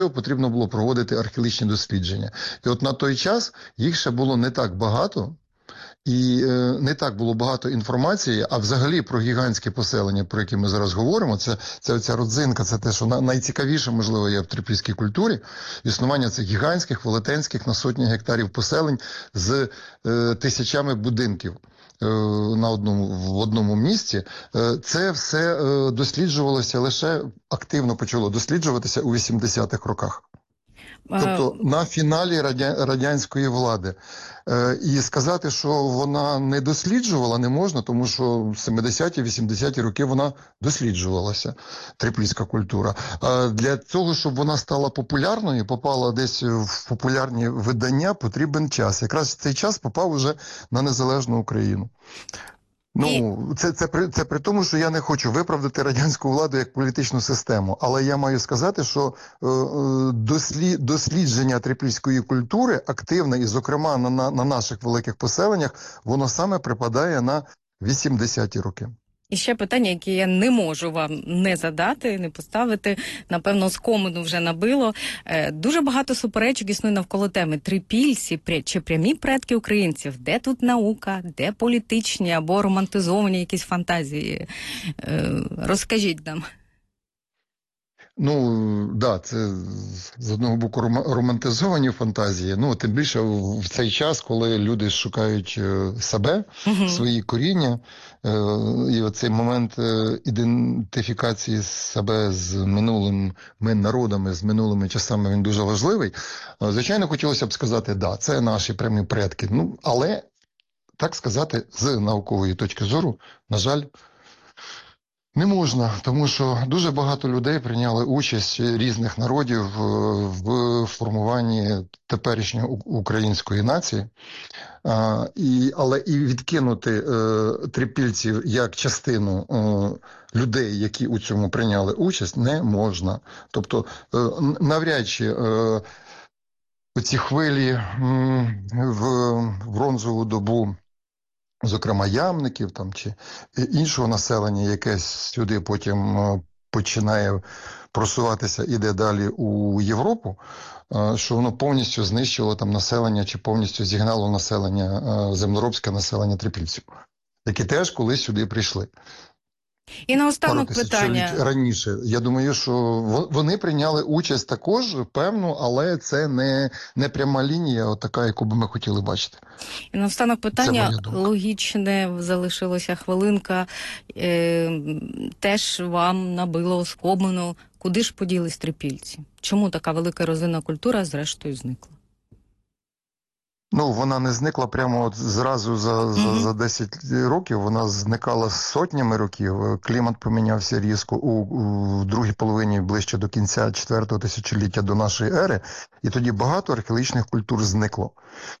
потрібно було проводити археологічні дослідження. І от на той час їх ще було не так багато, і не так було багато інформації, а взагалі про гігантське поселення, про яке ми зараз говоримо, це ця родзинка, це те, що найцікавіше, можливо, є в трипільській культурі, існування цих гігантських, велетенських, на сотні гектарів поселень з тисячами будинків в одному місці. Це все досліджувалося лише, активно почало досліджуватися у 80-х роках. Тобто на фіналі радянської влади. І сказати, що вона не досліджувала, не можна, тому що в 70-ті, 80-ті роки вона досліджувалася, трипільська культура. А для того, щоб вона стала популярною, попала десь в популярні видання, потрібен час. Якраз цей час попав уже на незалежну Україну. Це при тому, що я не хочу виправдати радянську владу як політичну систему, але я маю сказати, що дослідження трипільської культури активне, і зокрема на наших великих поселеннях, воно саме припадає на 80-ті роки. І ще питання, яке я не можу вам не задати, не поставити, напевно, скомину вже набило. Дуже багато суперечок існує навколо теми трипільці чи прямі предки українців. Де тут наука, де політичні або романтизовані якісь фантазії? Розкажіть нам. Це з одного боку романтизовані фантазії, тим більше в цей час, коли люди шукають себе, свої коріння, і оцей момент ідентифікації себе з минулими народами, з минулими часами, він дуже важливий. Звичайно, хотілося б сказати, це наші прямі предки, але, так сказати, з наукової точки зору, на жаль, не можна, тому що дуже багато людей прийняли участь різних народів в формуванні теперішньої української нації, але і відкинути трипільців як частину людей, які у цьому прийняли участь, не можна. Тобто навряд чи ці хвилі в бронзову добу, зокрема ямників чи іншого населення, яке сюди потім починає просуватися, іде далі у Європу, що воно повністю знищило там населення чи повністю зігнало населення, землеробське населення трипільців, які теж колись сюди прийшли. І наостанок питання. Раніше. Я думаю, що вони прийняли участь також, певно, але це не пряма лінія, така, яку би ми хотіли бачити. І наостанок питання логічне, залишилося хвилинка, теж вам набило оскомину. Куди ж поділись трипільці? Чому така велика розвинена культура зрештою зникла? Вона не зникла прямо зразу за 10 років, вона зникала сотнями років. Клімат помінявся різко у другій половині, ближче до кінця 4-го тисячоліття до нашої ери, і тоді багато археологічних культур зникло.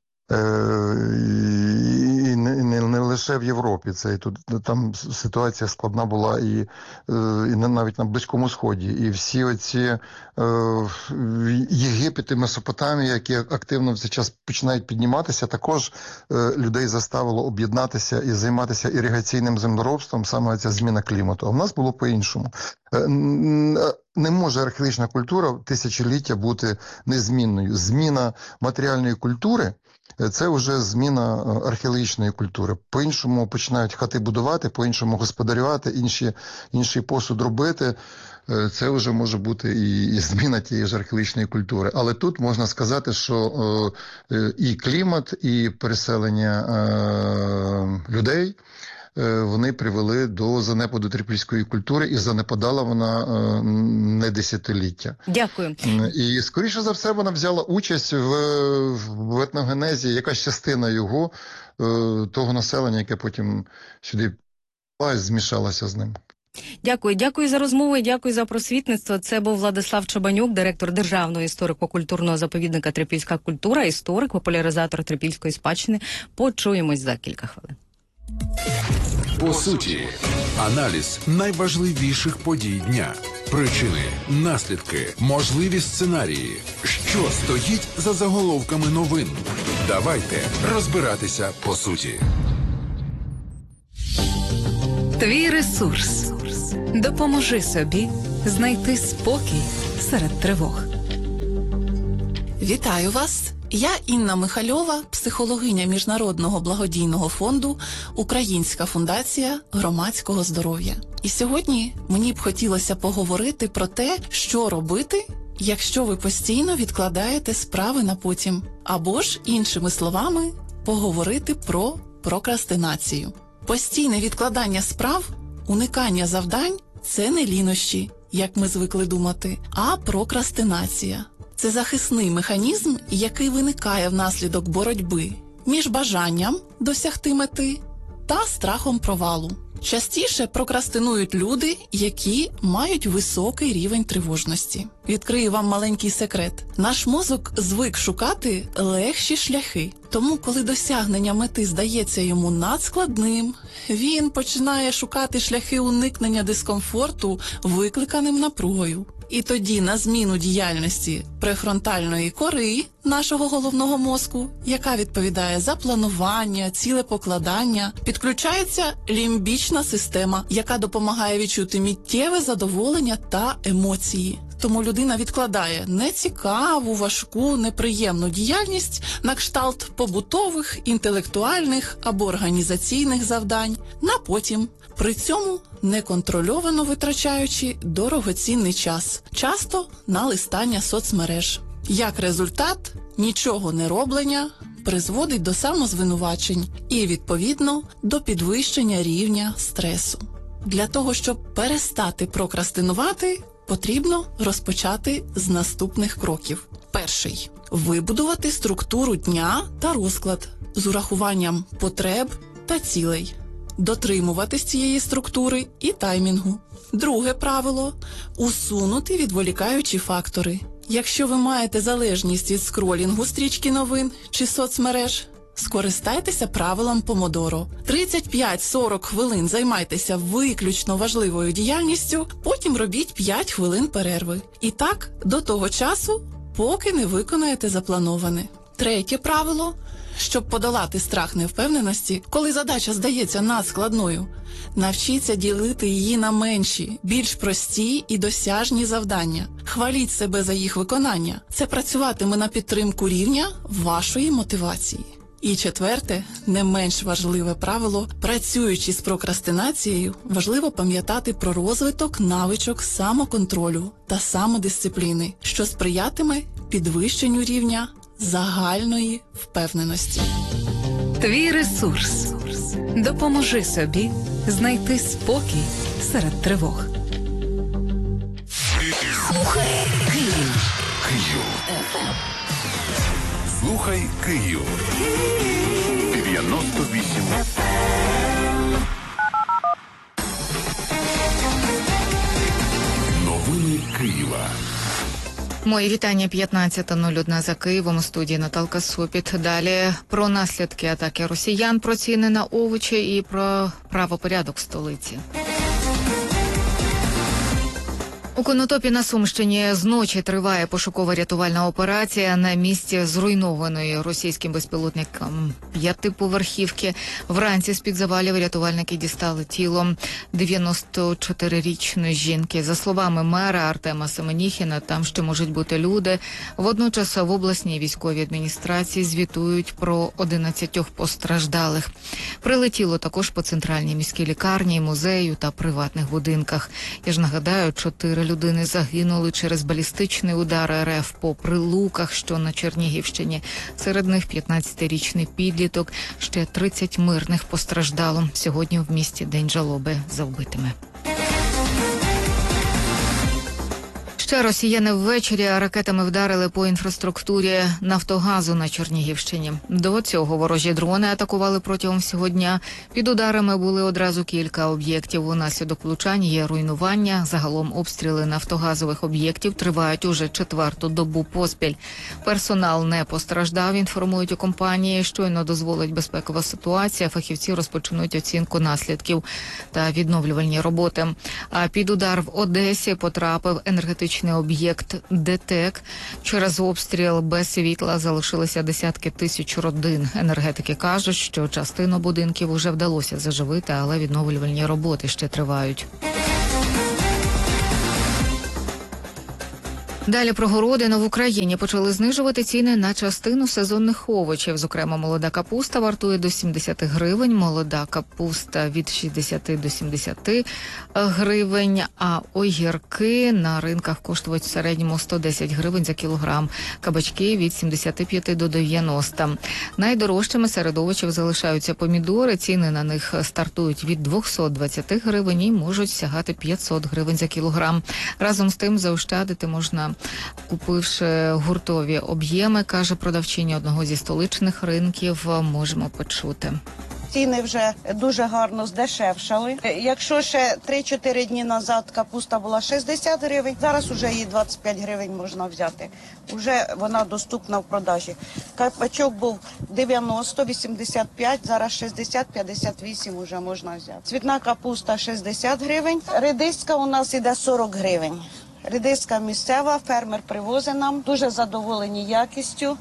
І не лише в Європі, там ситуація складна була і навіть на Близькому Сході. І всі оці Єгипет і Месопотамія, які активно в цей час починають підніматися, також людей заставило об'єднатися і займатися іригаційним землеробством, саме ця зміна клімату. А в нас було по-іншому. Не може археологічна культура тисячоліття бути незмінною. Зміна матеріальної культури – це вже зміна археологічної культури. По-іншому починають хати будувати, по-іншому господарювати, інший посуд робити. Це вже може бути і зміна тієї ж археологічної культури. Але тут можна сказати, що і клімат, і переселення людей – вони привели до занепаду трипільської культури, і занепадала вона не десятиліття. Дякую. І, скоріше за все, вона взяла участь в етногенезі, якась частина його, того населення, яке потім сюди змішалася з ним. Дякую за розмову і дякую за просвітництво. Це був Владислав Чабанюк, директор Державного історико-культурного заповідника «Трипільська культура», історик, популяризатор трипільської спадщини. Почуємось за кілька хвилин. По суті, аналіз найважливіших подій дня. Причини, наслідки, можливі сценарії. Що стоїть за заголовками новин? Давайте розбиратися по суті. Твій ресурс. Допоможи собі знайти спокій серед тривог. Вітаю вас! Я Інна Михальова, психологиня Міжнародного благодійного фонду «Українська фундація громадського здоров'я». І сьогодні мені б хотілося поговорити про те, що робити, якщо ви постійно відкладаєте справи на потім. Або ж, іншими словами, поговорити про прокрастинацію. Постійне відкладання справ, уникання завдань – це не лінощі, як ми звикли думати, а прокрастинація. Це захисний механізм, який виникає внаслідок боротьби між бажанням досягти мети та страхом провалу. Частіше прокрастинують люди, які мають високий рівень тривожності. Відкрию вам маленький секрет. Наш мозок звик шукати легші шляхи. Тому, коли досягнення мети здається йому надскладним, він починає шукати шляхи уникнення дискомфорту, викликаним напругою. І тоді на зміну діяльності префронтальної кори нашого головного мозку, яка відповідає за планування, цілепокладання, підключається лімбічна система, яка допомагає відчути миттєве задоволення та емоції. Тому людина відкладає нецікаву, важку, неприємну діяльність на кшталт побутових, інтелектуальних або організаційних завдань на потім. При цьому неконтрольовано витрачаючи дорогоцінний час, часто на листання соцмереж. Як результат, нічого не роблення призводить до самозвинувачень і, відповідно, до підвищення рівня стресу. Для того, щоб перестати прокрастинувати, потрібно розпочати з наступних кроків. Перший – вибудувати структуру дня та розклад з урахуванням потреб та цілей. Дотримуватись цієї структури і таймінгу. Друге правило – усунути відволікаючі фактори. Якщо ви маєте залежність від скролінгу стрічки новин чи соцмереж, скористайтеся правилом Помодоро. 35-40 хвилин займайтеся виключно важливою діяльністю, потім робіть 5 хвилин перерви. І так до того часу, поки не виконаєте заплановане. Третє правило – щоб подолати страх невпевненості, коли задача здається надскладною, навчіться ділити її на менші, більш прості і досяжні завдання. Хваліть себе за їх виконання. Це працюватиме на підтримку рівня вашої мотивації. І четверте, не менш важливе правило, працюючи з прокрастинацією, важливо пам'ятати про розвиток навичок самоконтролю та самодисципліни, що сприятиме підвищенню рівня загальної впевненості. Твій ресурс. Допоможи собі знайти спокій серед тривог. Слухай Київ. Слухай Київ. 98. Новини Києва. Мої вітання 15:01 за Києвом. У студії Наталка Сопіт. Далі про наслідки атаки росіян, про ціни на овочі і про правопорядок в столиці. У Конотопі на Сумщині зночі триває пошуково-рятувальна операція на місці зруйнованої російським безпілотником 5-поверхівки. Вранці з-під завалів рятувальники дістали тіло 94-річної жінки. За словами мера Артема Семеніхіна, там ще можуть бути люди. Водночас в обласній військовій адміністрації звітують про 11 постраждалих. Прилетіло також по центральній міській лікарні, музею та приватних будинках. Я ж нагадаю, 4 людини загинули через балістичний удар РФ по Прилуках, що на Чернігівщині. Серед них 15-річний підліток, ще 30 мирних постраждало. Сьогодні в місті день жалоби за вбитими. Ще росіяни ввечері ракетами вдарили по інфраструктурі Нафтогазу на Чернігівщині. До цього ворожі дрони атакували протягом всього дня. Під ударами були одразу кілька об'єктів. Унаслідок влучань є руйнування. Загалом обстріли нафтогазових об'єктів тривають уже 4-ту добу поспіль. Персонал не постраждав, інформують у компанії. Щойно дозволить безпекова ситуація, фахівці розпочнуть оцінку наслідків та відновлювальні роботи. А під удар в Одесі потрапив енергетичний об'єкт ДТЕК. Через обстріл без світла залишилися десятки тисяч родин. Енергетики кажуть, що частину будинків уже вдалося заживити, але відновлювальні роботи ще тривають. Далі про городину. В Україні почали знижувати ціни на частину сезонних овочів. Зокрема, молода капуста вартує до 70 гривень, молода капуста від 60 до 70 гривень, а огірки на ринках коштують в середньому 110 гривень за кілограм, кабачки від 75 до 90. Найдорожчими серед овочів залишаються помідори, ціни на них стартують від 220 гривень і можуть сягати 500 гривень за кілограм. Разом з тим заощадити можна, купивши гуртові об'єми, каже продавчиня одного зі столичних ринків. Можемо почути. Ціни вже дуже гарно здешевшали. Якщо ще 3-4 дні назад капуста була 60 гривень, зараз вже її 25 гривень можна взяти. Уже вона доступна в продажі. Кабачок був 90-85, зараз 60-58 вже можна взяти. Цвітна капуста 60 гривень, редиска у нас іде 40 гривень. Редиска місцева, фермер привозить нам, дуже задоволені якістю.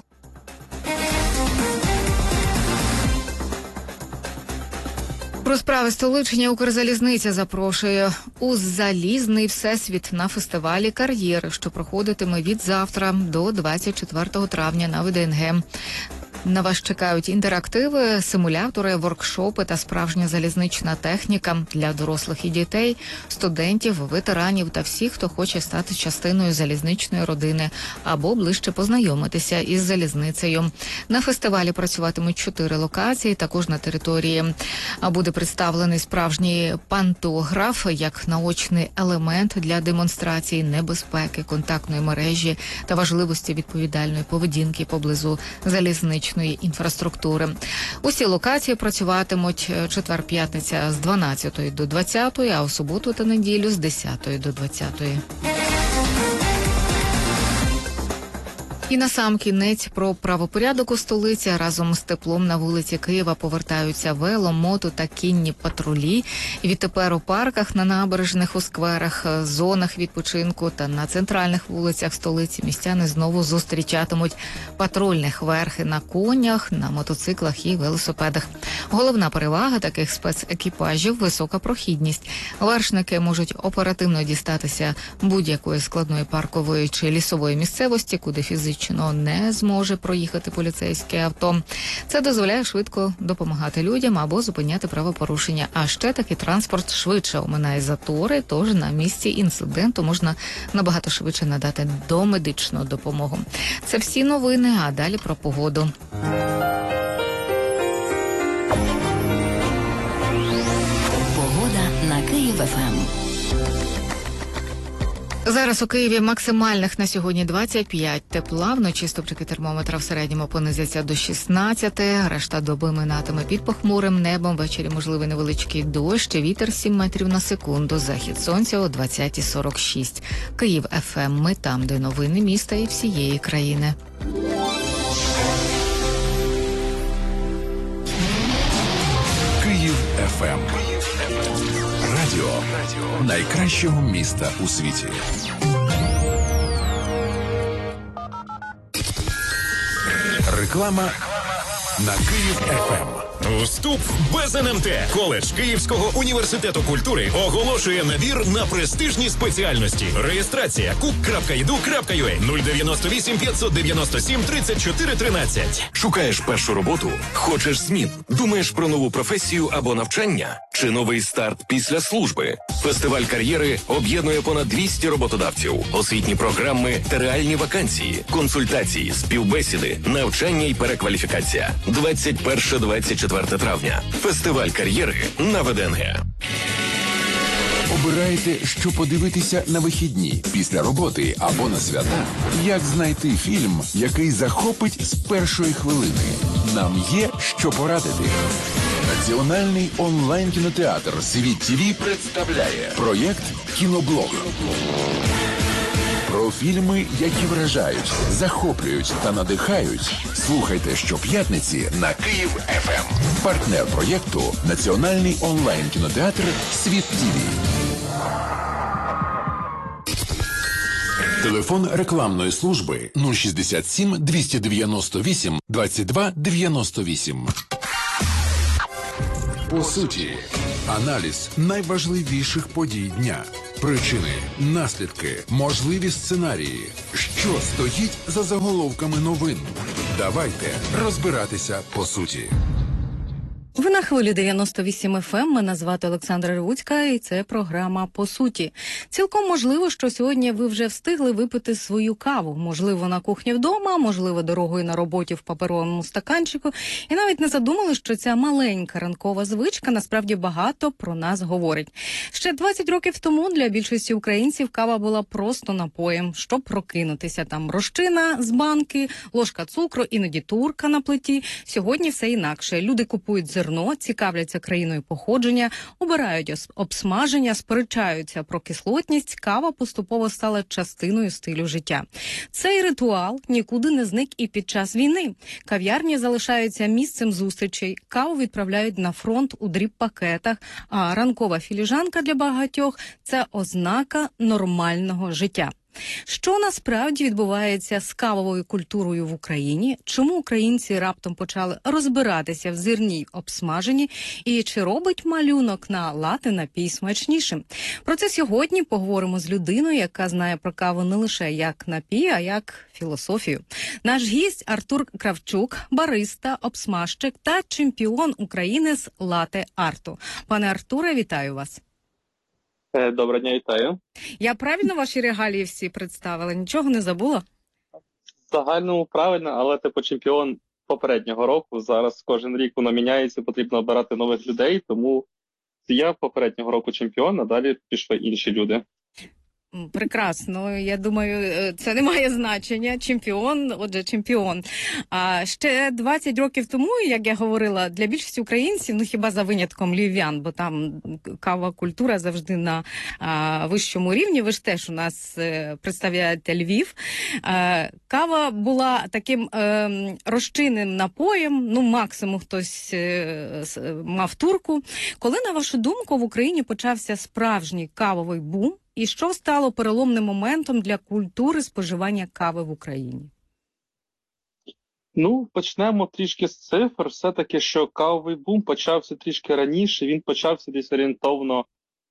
Про справи столичні Укрзалізниця запрошує у Залізний Всесвіт на фестивалі «Кар'єри», що проходитиме від завтра до 24 травня на ВДНГ. На вас чекають інтерактиви, симулятори, воркшопи та справжня залізнична техніка для дорослих і дітей, студентів, ветеранів та всіх, хто хоче стати частиною залізничної родини або ближче познайомитися із залізницею. На фестивалі працюватимуть 4 локації, також на території буде представлений справжній пантограф як наочний елемент для демонстрації небезпеки контактної мережі та важливості відповідальної поведінки поблизу залізничної інфраструктури. Усі локації працюватимуть четвер-п'ятниця з 12 до 20, а у суботу та неділю з 10 до 20. І насамкінець про правопорядок у столиці. Разом з теплом на вулиці Києва повертаються вело, мото та кінні патрулі. І відтепер у парках, на набережних, у скверах, зонах відпочинку та на центральних вулицях столиці містяни знову зустрічатимуть патрульних верхи на конях, на мотоциклах і велосипедах. Головна перевага таких спецекіпажів – висока прохідність. Вершники можуть оперативно дістатися будь-якої складної паркової чи лісової місцевості, куди фізично не зможе проїхати поліцейське авто. Це дозволяє швидко допомагати людям або зупиняти правопорушення. А ще такий транспорт швидше оминає затори, тож на місці інциденту можна набагато швидше надати домедичну допомогу. Це всі новини, а далі про погоду. Погода на Київ-ФМ. Зараз у Києві максимальних на сьогодні 25 тепла. Вночі стопчики термометра в середньому понизяться до 16. Решта доби минатиме під похмурим небом. Ввечері можливий невеличкий дощ. Вітер 7 метрів на секунду. Захід сонця о 20:46. Київ ФМ. Ми там, де новини міста і всієї країни. Київ ФМ. Радіо найкращого міста у світі. Реклама на Київ ФМ. Вступ без НМТ. Коледж Київського університету культури оголошує набір на престижні спеціальності. Реєстрація cook.edu.ua 098 597 34 13. Шукаєш першу роботу? Хочеш змін? Думаєш про нову професію або навчання? Чи новий старт після служби? Фестиваль кар'єри об'єднує понад 200 роботодавців, освітні програми та реальні вакансії, консультації, співбесіди, навчання і перекваліфікація. 21-24 травня. Фестиваль кар'єри на ВДНГ. Обираєте, що подивитися на вихідні, після роботи або на свята? Як знайти фільм, який захопить з першої хвилини? Нам є що порадити. Національний онлайн-кінотеатр «Світ ТВ» представляє проєкт «Кіноблог». Про фільми, які вражають, захоплюють та надихають. Слухайте щоп'ятниці на Київ ФМ. Партнер проєкту – Національний онлайн-кінотеатр «Світ ТВ». Телефон рекламної служби 067 298 22 98. По суті, Аналіз найважливіших подій дня. Причини, наслідки, можливі сценарії. Що стоїть за заголовками новин? Давайте розбиратися по суті. Ви на хвилі 98 FM, мене звати Олександра Ревуцька, і це програма «По суті». Цілком можливо, що сьогодні ви вже встигли випити свою каву. Можливо, на кухні вдома, можливо, дорогою на роботі в паперовому стаканчику. І навіть не задумали, що ця маленька ранкова звичка насправді багато про нас говорить. Ще 20 років тому для більшості українців кава була просто напоєм, щоб прокинутися. Там розчина з банки, ложка цукру, іноді турка на плиті. Сьогодні все інакше. Люди купують зерно, цікавляться країною походження, обирають обсмаження, сперечаються про кислотність. Кава поступово стала частиною стилю життя. Цей ритуал нікуди не зник і під час війни. Кав'ярні залишаються місцем зустрічей, каву відправляють на фронт у дріб-пакетах, а ранкова філіжанка для багатьох – це ознака нормального життя. Що насправді відбувається з кавовою культурою в Україні? Чому українці раптом почали розбиратися в зерній обсмаженні? І чи робить малюнок на лати напій смачнішим? Про це сьогодні поговоримо з людиною, яка знає про каву не лише як напій, а як філософію. Наш гість Артур Кравчук, бариста, обсмажчик та чемпіон України з лате-арту. Пане Артуре, вітаю вас. Доброго дня, вітаю. Я правильно ваші регалії всі представила? Нічого не забула? В загальному правильно, але типу чемпіон попереднього року. Зараз кожен рік воно міняється, потрібно обирати нових людей, тому я попереднього року чемпіон, а далі пішли інші люди. Прекрасно. Я думаю, це не має значення. Чемпіон, отже, чемпіон. А ще 20 років тому, як я говорила, для більшості українців, ну хіба за винятком львів'ян, бо там кава культура завжди на вищому рівні. Ви ж теж у нас представляєте Львів. Кава була таким розчинним напоєм, ну максимум хтось мав турку. Коли, на вашу думку, в Україні почався справжній кавовий бум, і що стало переломним моментом для культури споживання кави в Україні? Ну, почнемо трішки з цифр. Все-таки, що кавовий бум почався трішки раніше, він почався десь орієнтовно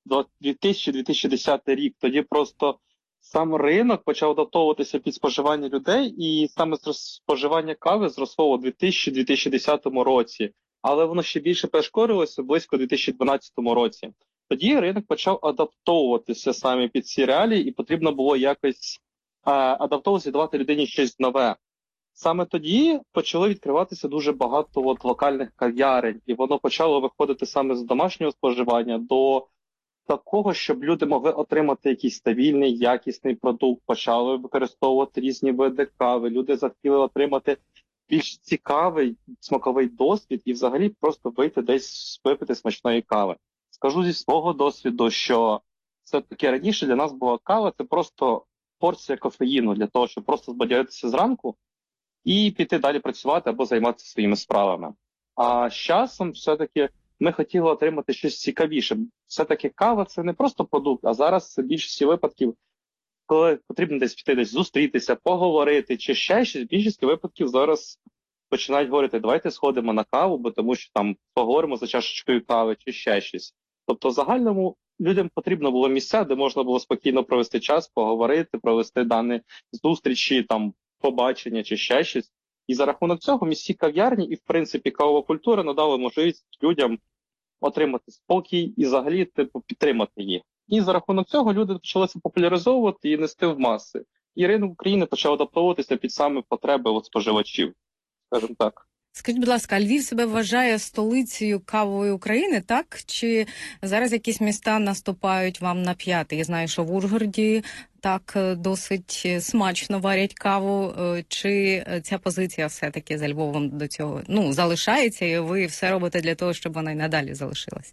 2000-2010 рік. Тоді просто сам ринок почав адаптовуватися під споживання людей, і саме споживання кави зросло у 2000-2010 році. Але воно ще більше пришкорилося близько у 2012 році. Тоді ринок почав адаптовуватися саме під ці реалії, і потрібно було якось адаптовуватися, давати людині щось нове. Саме тоді почали відкриватися дуже багато локальних кав'ярень, і воно почало виходити саме з домашнього споживання до такого, щоб люди могли отримати якийсь стабільний, якісний продукт, почали використовувати різні види кави, люди захотіли отримати більш цікавий смаковий досвід і взагалі просто вийти десь випити смачної кави. Скажу зі свого досвіду, що все-таки раніше для нас була кава – це просто порція кофеїну для того, щоб просто збадьоритися зранку і піти далі працювати або займатися своїми справами. А з часом все-таки ми хотіли отримати щось цікавіше. Все-таки кава – це не просто продукт, а зараз це більшості випадків, коли потрібно десь піти, десь зустрітися, поговорити чи ще щось. В більшості випадків зараз починають говорити, давайте сходимо на каву, бо тому що там поговоримо за чашечкою кави чи ще щось. Тобто в загальному людям потрібно було місця, де можна було спокійно провести час, поговорити, провести дані зустрічі, там, побачення чи ще щось. І за рахунок цього місці кав'ярні і, в принципі, кавова культура надали можливість людям отримати спокій і взагалі типу, підтримати їх. І за рахунок цього люди почалися популяризовувати і нести в маси. І ринок України почав адаптовуватися під саме потреби споживачів, скажімо так. Скажіть, будь ласка, Львів себе вважає столицею кавової України, так? Чи зараз якісь міста наступають вам на п'яти? Я знаю, що в Ужгороді так досить смачно варять каву. Чи ця позиція все-таки за Львовом до цього залишається, і ви все робите для того, щоб вона й надалі залишилась?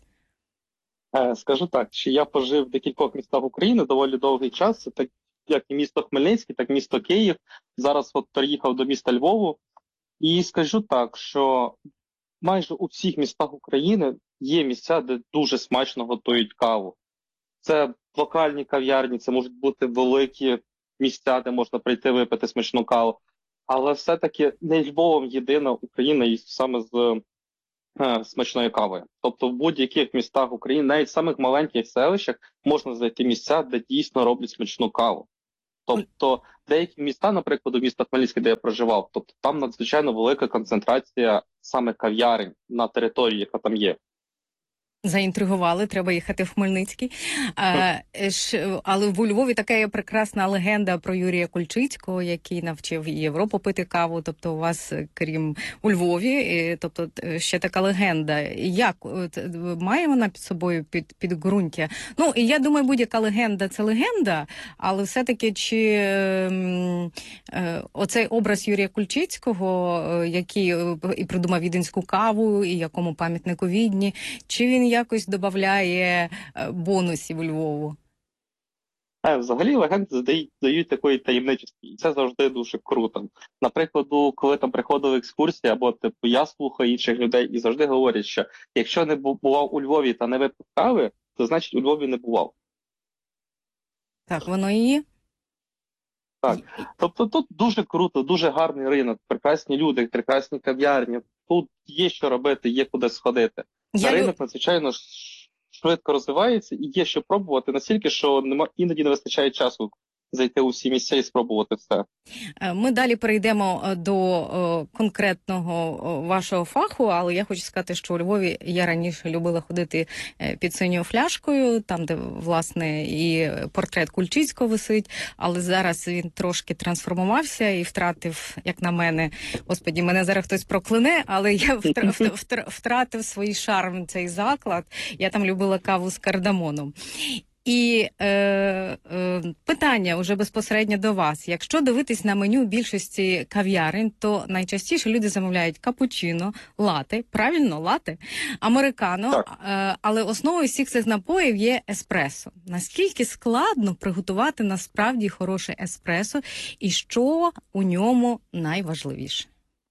Скажу так, що я пожив в декількох містах України доволі довгий час, це так як і місто Хмельницький, так і місто Київ. Зараз переїхав до міста Львову. І скажу так, що майже у всіх містах України є місця, де дуже смачно готують каву. Це локальні кав'ярні, це можуть бути великі місця, де можна прийти випити смачну каву. Але все-таки не Львовом єдина Україна, і саме з смачною кавою. Тобто в будь-яких містах України, навіть в самих маленьких селищах, можна знайти місця, де дійсно роблять смачну каву. Тобто деякі міста, наприклад, у місто Хмельницьке, де я проживав, тобто там надзвичайно велика концентрація саме кав'ярень на території, яка там є. Заінтригували, треба їхати в Хмельницький. Але в Львові така є прекрасна легенда про Юрія Кульчицького, який навчив Європу пити каву. Тобто у вас, крім у Львові, тобто ще така легенда. Як має вона під собою підґрунтя? Ну, і я думаю, будь-яка легенда – це легенда, але все-таки чи оцей образ Юрія Кульчицького, який і придумав віденську каву, і якому пам'ятнику Відні, чи він якось додає бонусів у Львову? Взагалі легенди дають такої таємничості, і це завжди дуже круто. Наприклад, коли там приходили екскурсії, або типу я слухаю інших людей і завжди говорять, що якщо не бував у Львові та не випив кави, то значить у Львові не бував. Так, воно і є. Так. Тобто тут дуже круто, дуже гарний ринок, прекрасні люди, прекрасні кав'ярні. Тут є що робити, є куди сходити. Ринок надзвичайно швидко розвивається і є що пробувати настільки, що іноді не вистачає часу зайти у всі місця і спробувати все. Ми далі перейдемо до конкретного вашого фаху, але я хочу сказати, що у Львові я раніше любила ходити під синьою фляшкою, там, де, власне, і портрет Кульчицького висить, але зараз він трошки трансформувався і втратив, як на мене, господі, мене зараз хтось прокляне, але я втратив свій шарм, цей заклад. Я там любила каву з кардамоном. І питання уже безпосередньо до вас. Якщо дивитись на меню більшості кав'ярень, то найчастіше люди замовляють капучино, лате, правильно, лате, американо, але основою всіх цих напоїв є еспресо. Наскільки складно приготувати насправді хороше еспресо і що у ньому найважливіше?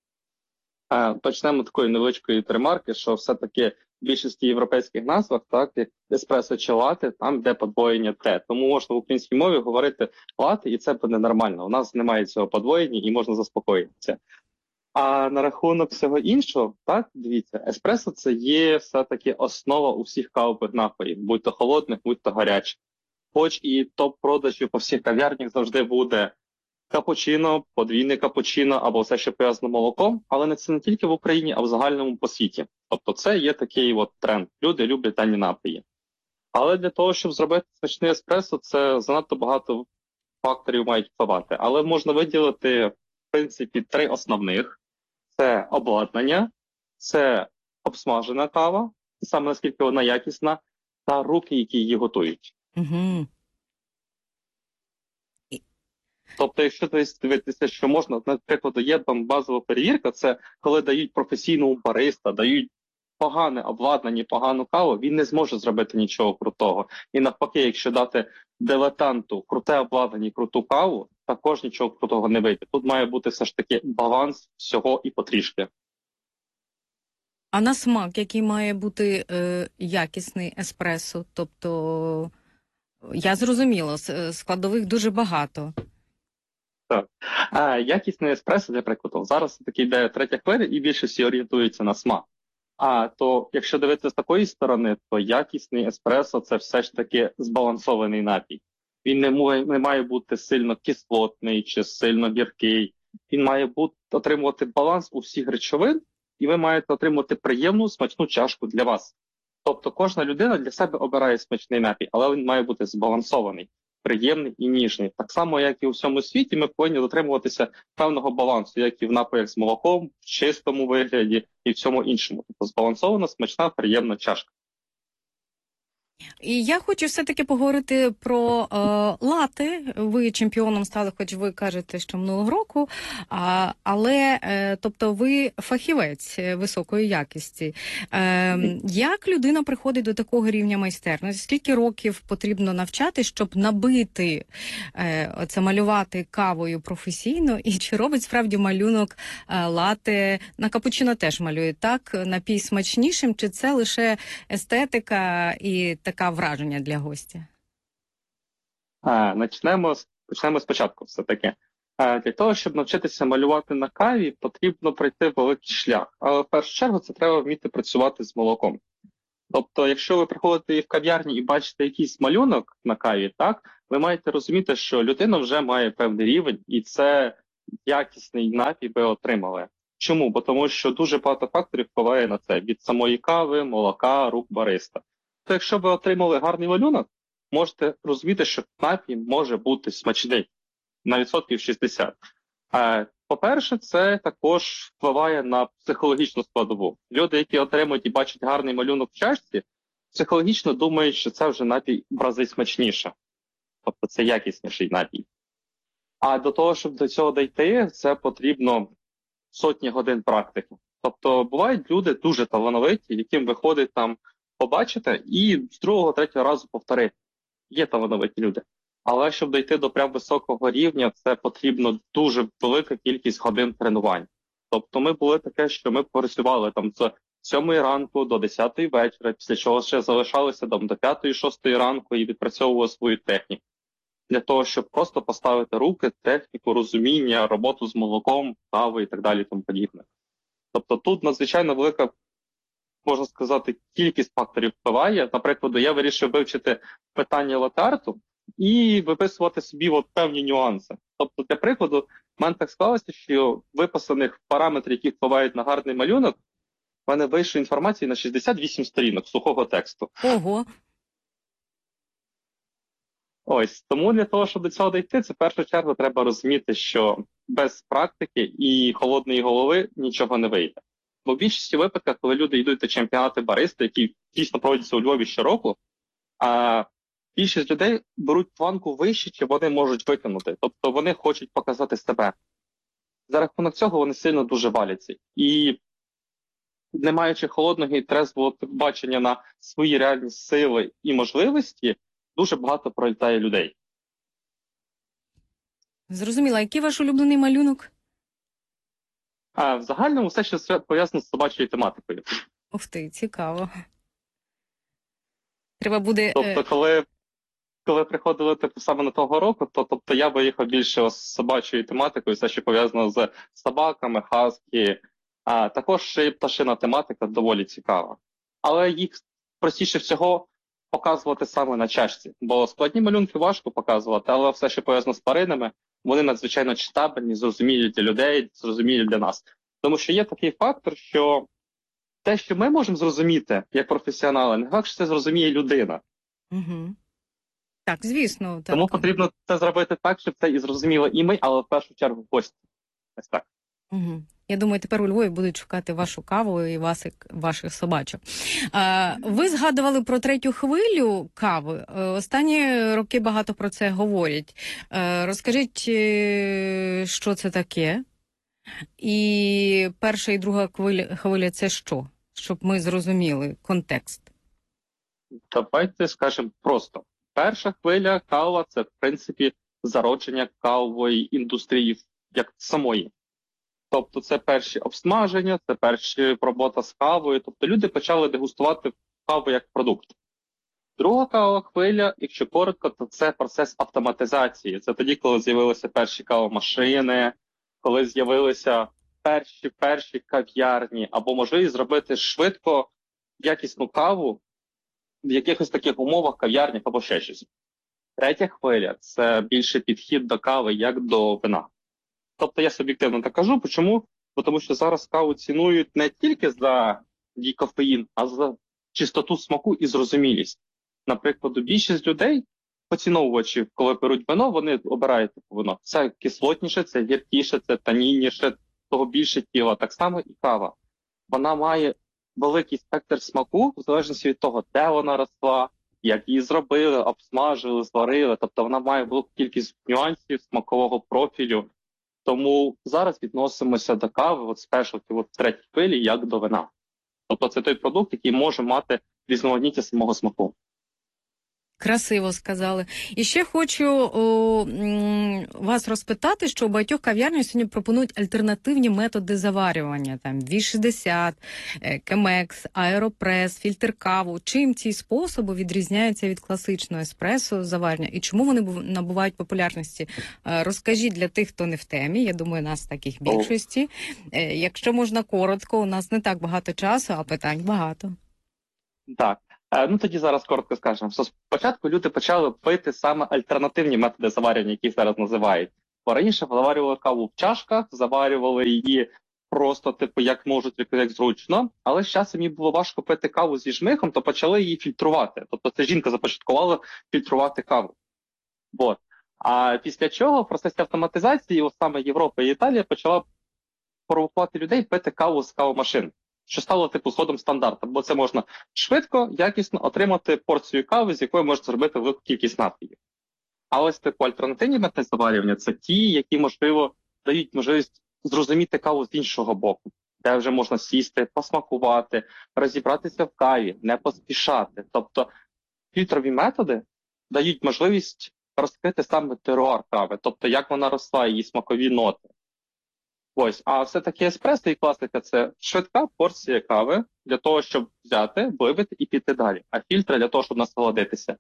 Почнемо з такої невеличкої ремарки, що все-таки в більшості європейських назвах, так, як еспресо чи лате, там йде подвоєння Т. Тому можна в українській мові говорити лате, і це буде нормально. У нас немає цього подвоєння і можна заспокоїтися. А на рахунок всього іншого, так, дивіться, еспресо – це є все-таки основа у всіх кавових напоїв, будь то холодних, будь то гарячих. Хоч і топ-продажів по всіх кав'ярнях завжди буде капучино, подвійне капучино або все, що пов'язано молоком, але це не тільки в Україні, а в загальному по світі. Тобто це є такий от тренд. Люди люблять дані напої. Але для того, щоб зробити смачний еспресо, це занадто багато факторів мають впливати. Але можна виділити, в принципі, 3 основних. Це обладнання, це обсмажена кава, саме наскільки вона якісна, та руки, які її готують. Угу. Тобто, якщо дивитися, що можна, наприклад, є там базова перевірка, це коли дають професійному бариста, дають погане обладнання, погану каву, він не зможе зробити нічого крутого. І навпаки, якщо дати дилетанту круте обладнання і круту каву, також нічого крутого не вийде. Тут має бути все ж таки баланс всього і потрішки. А на смак, який має бути якісний еспресо? Тобто, я зрозуміла, складових дуже багато. Так. Якісний еспресо, для прикладу, зараз таки йде третя хвиля і більше всі орієнтуються на смак. То якщо дивитися з такої сторони, то якісний еспресо – це все ж таки збалансований напій. Він не має бути сильно кислотний чи сильно гіркий. Він має отримувати баланс у всіх речовин, і ви маєте отримувати приємну, смачну чашку для вас. Тобто кожна людина для себе обирає смачний напій, але він має бути збалансований, приємний і ніжний. Так само, як і у всьому світі, ми повинні дотримуватися певного балансу, як і в напоях з молоком, в чистому вигляді і в цьому іншому. Тобто збалансована, смачна, приємна чашка. І я хочу все-таки поговорити про лате. Ви чемпіоном стали, хоч ви кажете, що минулого року, але тобто ви фахівець високої якості. Як людина приходить до такого рівня майстерності? Скільки років потрібно навчати, щоб набити, оце малювати кавою професійно? І чи робить справді малюнок лате? На капучино теж малюють, так? Напій смачнішим? Чи це лише естетика і така враження для гостя? Почнемо спочатку все-таки. Для того, щоб навчитися малювати на каві, потрібно пройти великий шлях. Але в першу чергу це треба вміти працювати з молоком. Тобто, якщо ви приходите в кав'ярні і бачите якийсь малюнок на каві, так, ви маєте розуміти, що людина вже має певний рівень, і це якісний напій ви отримали. Чому? Бо тому що дуже багато факторів впливає на це. Від самої кави, молока, рук бариста. То якщо ви отримали гарний малюнок, можете розуміти, що напій може бути смачний на відсотків 60. По-перше, це також впливає на психологічну складову. Люди, які отримують і бачать гарний малюнок в чашці, психологічно думають, що це вже напій в рази смачніше. Тобто це якісніший напій. А до того, щоб до цього дійти, це потрібно сотні годин практики. Тобто бувають люди дуже талановиті, яким виходить там побачити і з другого, третього разу повторити. Є талановиті люди. Але щоб дійти до прям високого рівня, це потрібно дуже велика кількість годин тренувань. Тобто ми були таке, що ми працювали там з 7 ранку до 10 вечора, після чого ще залишалися там до 5-6 ранку і відпрацьовували свою техніку. Для того, щоб просто поставити руки, техніку, розуміння, роботу з молоком, кавою і так далі тому подібне. Тобто тут надзвичайно велика, можна сказати, кількість факторів впливає. Наприклад, я вирішив вивчити питання латарту і виписувати собі от певні нюанси. Тобто, для прикладу, в мене так склалося, що виписаних параметрів, які впливають на гарний малюнок, в мене вийшла інформація на 68 сторінок сухого тексту. Ого! Ось, тому для того, щоб до цього дійти, це в першу чергу треба розуміти, що без практики і холодної голови нічого не вийде. Бо в більшості випадків, коли люди йдуть на чемпіонати бариста, які дійсно проводяться у Львові щороку, більшість людей беруть планку вище, чи вони можуть виконати. Тобто вони хочуть показати себе. За рахунок цього вони сильно дуже валяться. І не маючи холодного і трезвого бачення на свої реальні сили і можливості, дуже багато пролітає людей. Зрозуміла. Який ваш улюблений малюнок? В загальному все, що пов'язано з собачою тематикою. Ух ти, цікаво. Треба буде... Тобто, коли приходили саме на того року, то я виїхав більше з собачою тематикою, все, що пов'язано з собаками, хаскі. Також ще й пташина тематика доволі цікава. Але їх простіше всього показувати саме на чашці. Бо складні малюнки важко показувати, але все, що пов'язано з тваринами, вони надзвичайно читабельні, зрозумілі для людей, зрозумілі для нас. Тому що є такий фактор, що те, що ми можемо зрозуміти як професіонали, не факт, що це зрозуміє людина. Угу. Так, звісно. Так. Тому потрібно це зробити так, щоб це і зрозуміло і ми, але в першу чергу гості. Ось так. Угу. Я думаю, тепер у Львові будуть шукати вашу каву і ваших собачок. Ви згадували про третю хвилю кави. Останні роки багато про це говорять. Розкажіть, що це таке? І перша і друга хвиля – це що? Щоб ми зрозуміли контекст. Давайте скажемо просто. Перша хвиля кава – це, в принципі, зародження кавової індустрії як самої. Тобто це перші обсмаження, це перші робота з кавою. Тобто люди почали дегустувати каву як продукт. Друга кавова хвиля, якщо коротко, то це процес автоматизації. Це тоді, коли з'явилися перші кавомашини, коли з'явилися перші кав'ярні, або можливість зробити швидко якісну каву в якихось таких умовах, кав'ярнях або ще щось. Третя хвиля – це більше підхід до кави, як до вина. Тобто я суб'єктивно так кажу. Чому? Бо тому що зараз каву цінують не тільки за її кофеїн, а за чистоту смаку і зрозумілість. Наприклад, більшість людей, поціновувачів, коли беруть вино, вони обирають вино. Це кислотніше, це гіркіше, це танінніше, того більше тіла. Так само і кава. Вона має великий спектр смаку, в залежності від того, де вона росла, як її зробили, обсмажили, зварили. Тобто вона має велику кількість нюансів смакового профілю. Тому зараз відносимося до кави, спешалті, в третій хвилі, як до вина. Тобто це той продукт, який може мати різноманіття самого смаку. Красиво сказали. І ще хочу вас розпитати, що у багатьох кав'ярнях сьогодні пропонують альтернативні методи заварювання. Там V60, Chemex, Аеропрес, фільтр каву. Чим ці способи відрізняються від класичного еспресо заварення? І чому вони набувають популярності? Розкажіть для тих, хто не в темі. Я думаю, нас таких більшості. Якщо можна коротко, у нас не так багато часу, а питань багато. Так. Ну тоді зараз коротко скажемо. Спочатку люди почали пити саме альтернативні методи заварювання, які зараз називають. Бо раніше заварювали каву в чашках, заварювали її просто, типу, як можуть, як зручно. Але з часом їм було важко пити каву зі жмихом, то почали її фільтрувати. Тобто це жінка започаткувала фільтрувати каву. Вот. А після чого в процесі автоматизації, ось саме Європа і Італія почала провокувати людей пити каву з кавомашин. Що стало типу згодом стандартом, бо це можна швидко, якісно отримати порцію кави, з якої можна зробити велику кількість напоїв. А ось типу альтернативні методи заварювання – це ті, які, можливо, дають можливість зрозуміти каву з іншого боку, де вже можна сісти, посмакувати, розібратися в каві, не поспішати. Тобто фільтрові методи дають можливість розкрити саме теруар кави, тобто як вона росла, її смакові ноти. Ось, а все-таки еспресо і класика – це швидка порція кави для того, щоб взяти, випити і піти далі. А фільтри для того, щоб насолодитися.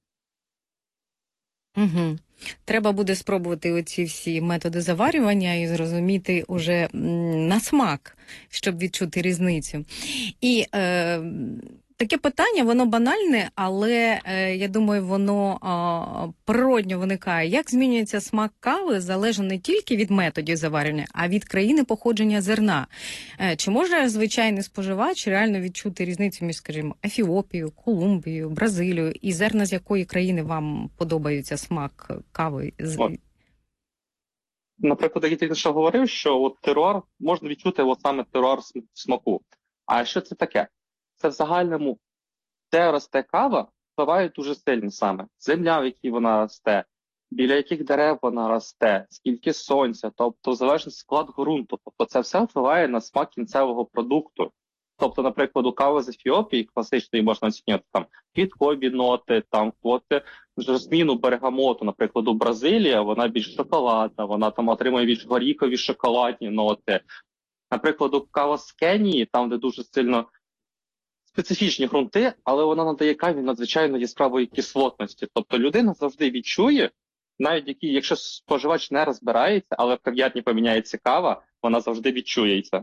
Угу. Треба буде спробувати оці всі методи заварювання і зрозуміти уже на смак, щоб відчути різницю. І таке питання, воно банальне, але я думаю, воно природньо виникає. Як змінюється смак кави, залежно не тільки від методів заварювання, а від країни походження зерна. Чи може звичайний споживач реально відчути різницю між, скажімо, Ефіопією, Колумбією, Бразилією і зерна з якої країни вам подобається смак кави? Наприклад, я тільки що говорив, що от теруар, можна відчути от саме теруар смаку. А що це таке? Це в загальному, де росте кава, впливає дуже сильно саме. Земля, в якій вона росте, біля яких дерев вона росте, скільки сонця, тобто залежний склад ґрунту. Тобто це все впливає на смак кінцевого продукту. Тобто, наприклад, у кави з Ефіопії класичної можна оцінювати там квіткові ноти, там квоти жасміну, бергамоту. Наприклад, у Бразилії вона більш шоколадна, вона там отримує більш горіхові шоколадні ноти. Наприклад, у кава з Кенії, там, де дуже сильно специфічні ґрунти, але вона надає каві надзвичайно яскравої кислотності. Тобто людина завжди відчує, навіть якщо споживач не розбирається, але в кав'ярні поміняється кава, вона завжди відчується.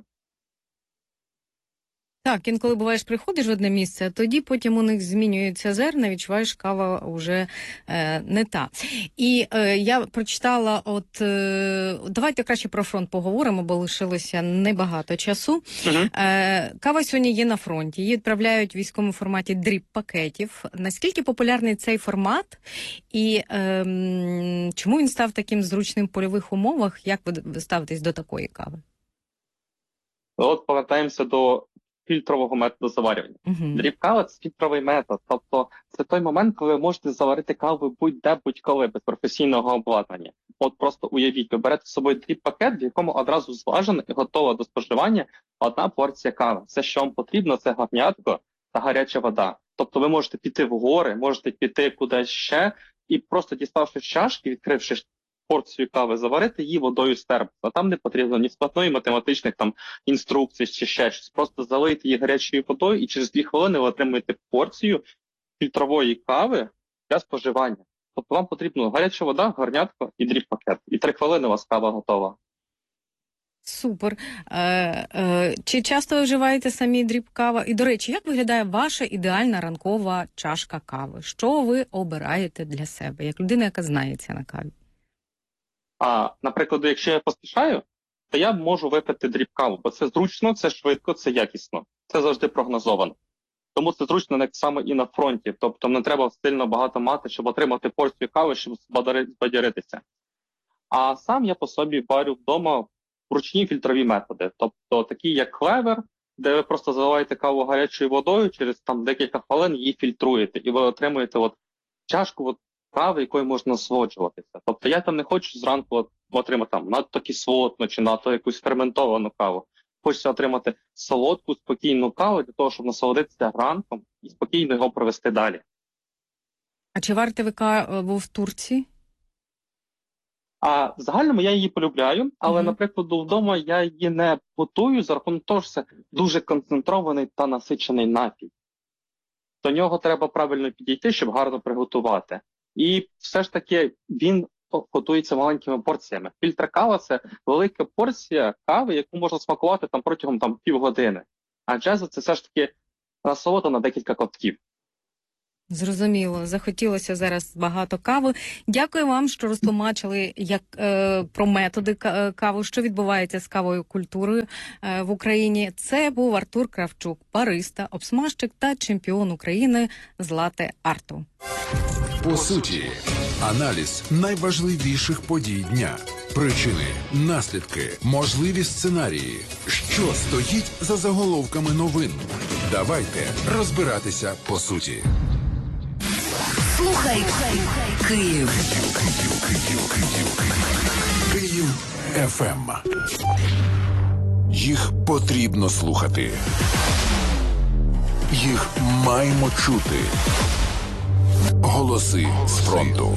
Так, інколи буваєш, приходиш в одне місце, а тоді потім у них змінюються зерна, відчуваєш, кава вже не та. І я прочитала, давайте краще про фронт поговоримо, бо лишилося небагато часу. Кава сьогодні є на фронті, її відправляють в військовому форматі дріп-пакетів. Наскільки популярний цей формат і чому він став таким зручним в польових умовах? Як ви ставитесь до такої кави? От повертаємося до фільтрового методу заварювання. Дріп-кава – це фільтровий метод, тобто це той момент, коли ви можете заварити каву будь-де, будь-коли, без професійного обладнання. От просто уявіть, ви берете з собою дріп-пакет, в якому одразу зважена і готова до споживання одна порція кави. Все, що вам потрібно, це гарнятко та гаряча вода. Тобто ви можете піти в гори, можете піти кудись ще і просто діставши з чашки, відкривши порцію кави, заварити її водою з термоса. Там не потрібно ні складної математичних там інструкцій чи ще щось. Просто залийте її гарячою водою і через 2 хвилини ви отримуєте порцію фільтрової кави для споживання. Тобто вам потрібна гаряча вода, гарнятко і дріп-пакет. І 3 хвилини у вас кава готова. Супер. Чи часто ви вживаєте самі дріп-кава? І, до речі, як виглядає ваша ідеальна ранкова чашка кави? Що ви обираєте для себе, як людина, яка знається на каві? Наприклад, якщо я поспішаю, то я можу випити дріб-каву, бо це зручно, це швидко, це якісно. Це завжди прогнозовано. Тому це зручно так само і на фронті. Тобто не треба сильно багато мати, щоб отримати порцію кави, щоб збадьоритися. А сам я по собі варю вдома ручні фільтрові методи. Тобто такі як клевер, де ви просто заливаєте каву гарячою водою, через там декілька хвилин її фільтруєте. І ви отримуєте чашку кави, якою можна насолоджуватися. Тобто я там не хочу зранку отримати там надто кислотну чи надто якусь ферментовану каву. Хочеться отримати солодку, спокійну каву для того, щоб насолодитися ранком і спокійно його провести далі. А чи варите ви каву в Турції? А в загальному я її полюбляю, але, наприклад, вдома я її не готую за рахунок того, що це дуже концентрований та насичений напій. До нього треба правильно підійти, щоб гарно приготувати. І все ж таки він готується маленькими порціями. Фільтр-кава – це велика порція кави, яку можна смакувати протягом півгодини. А джезо – це все ж таки насолода на декілька ковтків. Зрозуміло. Захотілося зараз багато кави. Дякую вам, що розтлумачили про методи кави, що відбувається з кавою культурою в Україні. Це був Артур Кравчук, бариста, обсмажчик та чемпіон України з латте-арту. По суті, аналіз найважливіших подій дня. Причини, наслідки, можливі сценарії. Що стоїть за заголовками новин? Давайте розбиратися по суті. Слухай Київ. Київ ФМ. Їх потрібно слухати. Їх маємо чути. Голоси з фронту.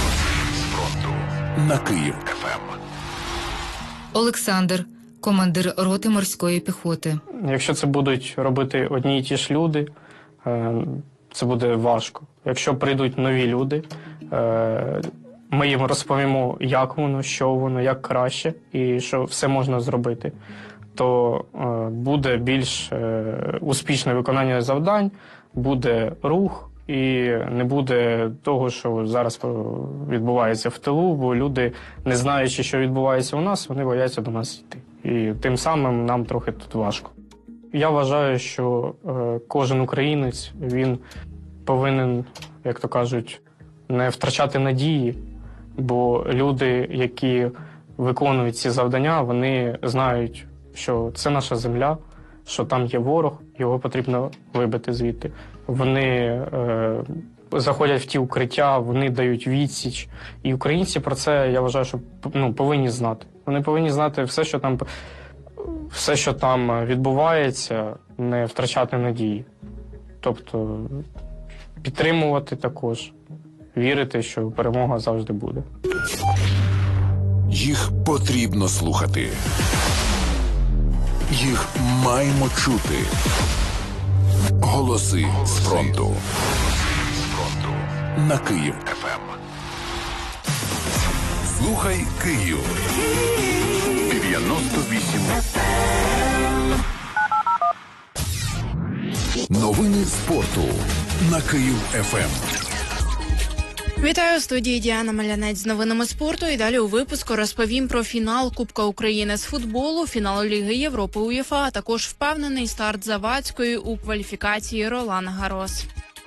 На Київ ФМ. Олександр, командир роти морської піхоти. Якщо це будуть робити одні й ті ж люди, це буде важко. Якщо прийдуть нові люди, ми їм розповімо, як воно, що воно, як краще, і що все можна зробити, то буде більш успішне виконання завдань, буде рух, і не буде того, що зараз відбувається в тилу, бо люди, не знаючи, що відбувається у нас, вони бояться до нас йти. І тим самим нам трохи тут важко. Я вважаю, що кожен українець, він повинен, як то кажуть, не втрачати надії, бо люди, які виконують ці завдання, вони знають, що це наша земля, що там є ворог, його потрібно вибити звідти. Вони заходять в ті укриття, вони дають відсіч. І українці про це, я вважаю, що повинні знати. Вони повинні знати все, що там відбувається, не втрачати надії. Тобто підтримувати також, вірити, що перемога завжди буде. Їх потрібно слухати. Їх маємо чути. Голоси з фронту. На Київ ФМ. Слухай Київ. 98 Новини спорту на Київ ФМ. Вітаю, у студії Діана Малянець з новинами спорту. І далі у випуску розповім про фінал Кубка України з футболу, фінал Ліги Європи УЄФА, а також впевнений старт Завадської у кваліфікації Ролан Гарос.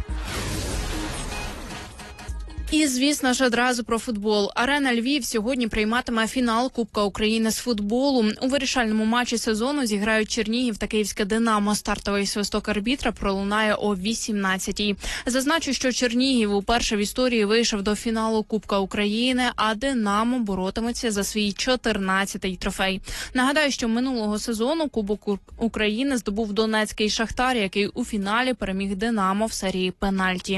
І, звісно ж, одразу про футбол. Арена Львів сьогодні прийматиме фінал Кубка України з футболу. У вирішальному матчі сезону зіграють Чернігів та Київське Динамо. Стартовий свисток арбітра пролунає о 18-й. Зазначу, що Чернігів уперше в історії вийшов до фіналу Кубка України, а Динамо боротиметься за свій 14-й трофей. Нагадаю, що минулого сезону Кубок України здобув донецький Шахтар, який у фіналі переміг Динамо в серії пенальті.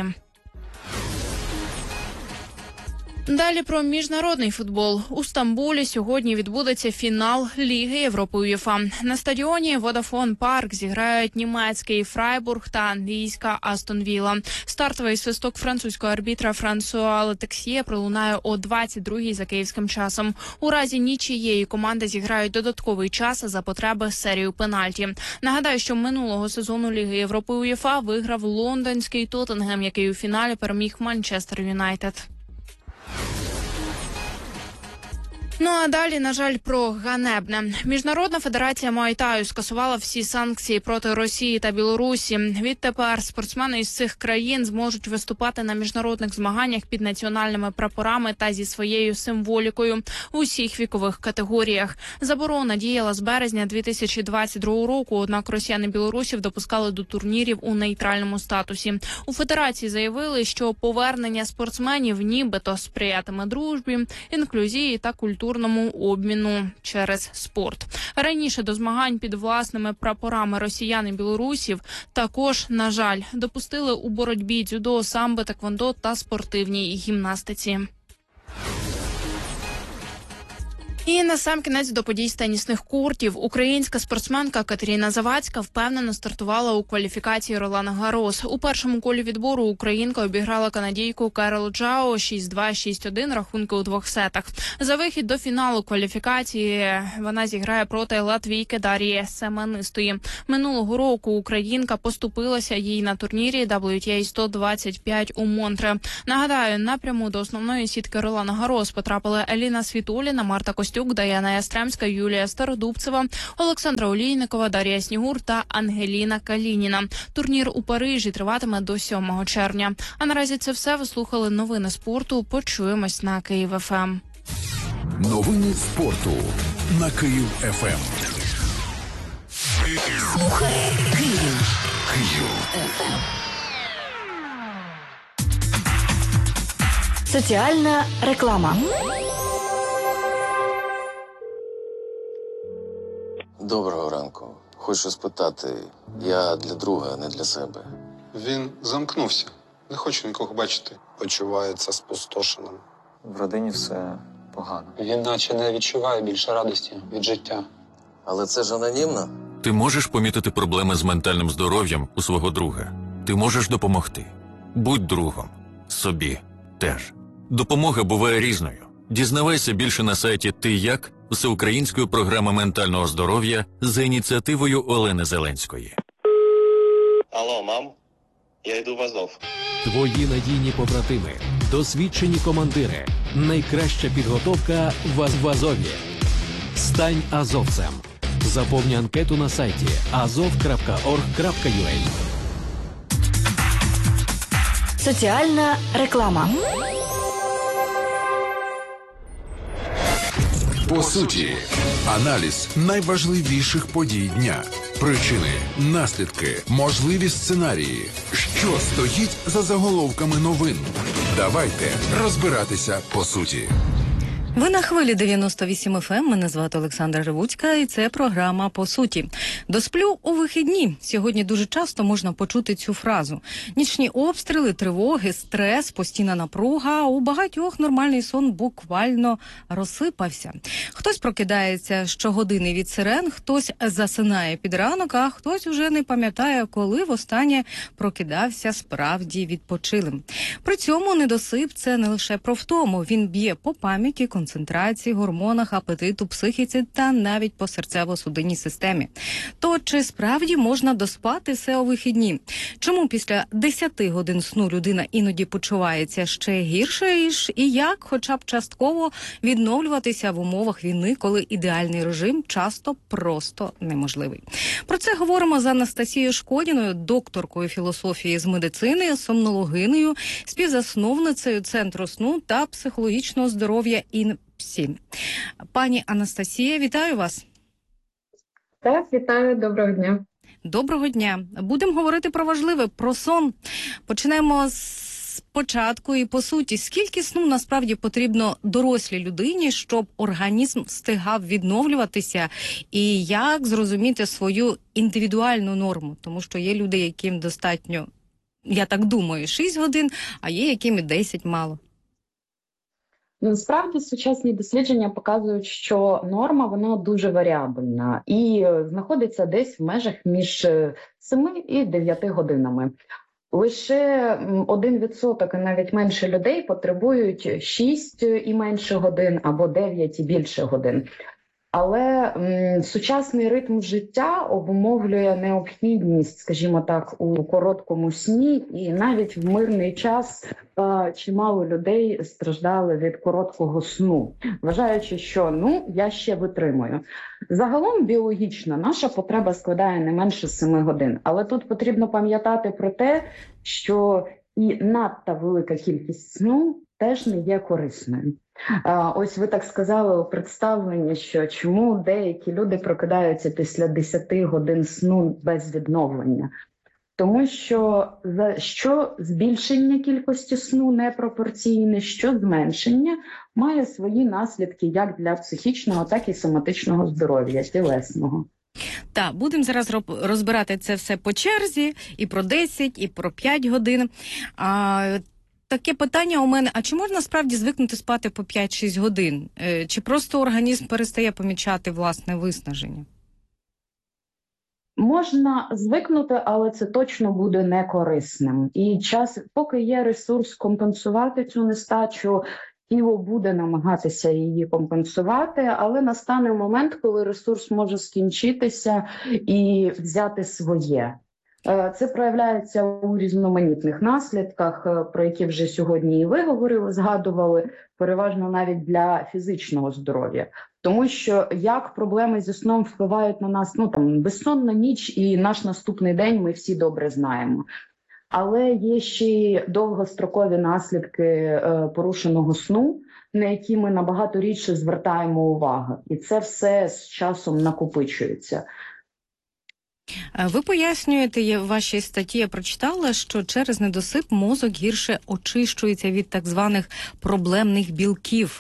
Далі про міжнародний футбол. У Стамбулі сьогодні відбудеться фінал Ліги Європи УЄФА. На стадіоні Водафон Парк зіграють німецький Фрайбург та англійська Астон Вілла. Стартовий свисток французького арбітра Франсуа Летексьє пролунає о 22-й за київським часом. У разі нічиєї команди зіграють додатковий час за потреби серію пенальті. Нагадаю, що минулого сезону Ліги Європи УЄФА виграв лондонський Тоттенгем, який у фіналі переміг Манчестер Юнайтед. Ну а далі, на жаль, про ганебне. Міжнародна федерація Муай-Таю скасувала всі санкції проти Росії та Білорусі. Відтепер спортсмени із цих країн зможуть виступати на міжнародних змаганнях під національними прапорами та зі своєю символікою у всіх вікових категоріях. Заборона діяла з березня 2022 року, однак росіяни білорусів допускали до турнірів у нейтральному статусі. У федерації заявили, що повернення спортсменів нібито сприятиме дружбі, інклюзії та культурі культурному обміну через спорт. Раніше до змагань під власними прапорами росіян і білорусів також, на жаль, допустили у боротьбі дзюдо, самбо, теквондо та спортивній гімнастиці. І насамкінець до подій з тенісних кортів. Українська спортсменка Катерина Завадська впевнено стартувала у кваліфікації Ролан Гарос. У першому колі відбору українка обіграла канадійку Керол Джао 6-2, 6-1, рахунки у 2 сетах. За вихід до фіналу кваліфікації вона зіграє проти латвійки Дар'ї Семенистої. Минулого року українка поступилася їй на турнірі WTA 125 у Монтре. Нагадаю, напряму до основної сітки Ролан Гарос потрапили Еліна Світоліна, Марта Костюк, Даяна Ястремська, Юлія Стародубцева, Олександра Олійникова, Дар'я Снігур та Ангеліна Калініна. Турнір у Парижі триватиме до 7 червня. А наразі це все. Ви слухали новини спорту. Почуємось на Київ ФМ. Новини спорту на Київ ФМ. Слухай Київ. Соціальна реклама. Доброго ранку. Хочу спитати, я для друга, а не для себе. Він замкнувся. Не хочу нікого бачити. Почувається спустошеним. В родині все погано. Він наче не відчуває більше радості від життя. Але це ж анонімно. Ти можеш помітити проблеми з ментальним здоров'ям у свого друга. Ти можеш допомогти. Будь другом. Собі теж. Допомога буває різною. Дізнавайся більше на сайті «Ти як?» всеукраїнської програми ментального здоров'я за ініціативою Олени Зеленської. Алло, мам, я йду в Азов. Твої надійні побратими, досвідчені командири, найкраща підготовка в Азові. Стань азовцем. Заповни анкету на сайті azov.org.ua. Соціальна реклама. По суті, аналіз найважливіших подій дня. Причини, наслідки, можливі сценарії. Що стоїть за заголовками новин? Давайте розбиратися по суті. Ви на хвилі 98 FM, мене звати Олександра Ревуцька, і це програма «По суті». Досплю у вихідні. Сьогодні дуже часто можна почути цю фразу. Нічні обстріли, тривоги, стрес, постійна напруга. У багатьох нормальний сон буквально розсипався. Хтось прокидається щогодини від сирен, хтось засинає під ранок, а хтось уже не пам'ятає, коли востаннє прокидався справді відпочилим. При цьому недосип – це не лише про втому. Він б'є по пам'яті, концентрації, гормонах, апетиту, психіці та навіть по серцево-судинній системі. То чи справді можна доспати все у вихідні? Чому після 10 годин сну людина іноді почувається ще гірше? І як хоча б частково відновлюватися в умовах війни, коли ідеальний режим часто просто неможливий? Про це говоримо з Анастасією Шкодіною, докторкою філософії з медицини, сомнологинею, співзасновницею Центру сну та психологічного здоров'я ІНПСІ. Пані Анастасія, вітаю вас. Так, вітаю, доброго дня. Доброго дня. Будемо говорити про важливе, про сон. Почнемо з початку і по суті. Скільки сну насправді потрібно дорослій людині, щоб організм встигав відновлюватися? І як зрозуміти свою індивідуальну норму? Тому що є люди, яким достатньо, я так думаю, 6 годин, а є, яким і 10 мало. Насправді сучасні дослідження показують, що норма вона дуже варіабельна і знаходиться десь в межах між 7 і 9 годинами. Лише 1% і навіть менше людей потребують 6 і менше годин або 9 і більше годин. Але сучасний ритм життя обумовлює необхідність, скажімо так, у короткому сні, і навіть в мирний час чимало людей страждали від короткого сну, вважаючи, що я ще витримую. Загалом біологічно наша потреба складає не менше 7 годин, але тут потрібно пам'ятати про те, що і надто велика кількість сну теж не є корисною. Ось ви так сказали у представленні, що чому деякі люди прокидаються після 10 годин сну без відновлення. Тому що збільшення кількості сну непропорційне, що зменшення має свої наслідки як для психічного, так і соматичного здоров'я, тілесного. Так, будемо зараз розбирати це все по черзі, і про 10, і про 5 годин. Таке питання у мене, а чи можна справді звикнути спати по 5-6 годин? Чи просто організм перестає помічати власне виснаження? Можна звикнути, але це точно буде некорисним. І поки є ресурс компенсувати цю нестачу, тіло буде намагатися її компенсувати, але настане момент, коли ресурс може скінчитися і взяти своє. Це проявляється у різноманітних наслідках, про які вже сьогодні і ви говорили, згадували, переважно навіть для фізичного здоров'я. Тому що як проблеми зі сном впливають на нас, безсонна ніч і наш наступний день ми всі добре знаємо. Але є ще й довгострокові наслідки порушеного сну, на які ми набагато рідше звертаємо увагу. І це все з часом накопичується. Ви пояснюєте в вашій статті, я прочитала, що через недосип мозок гірше очищується від так званих проблемних білків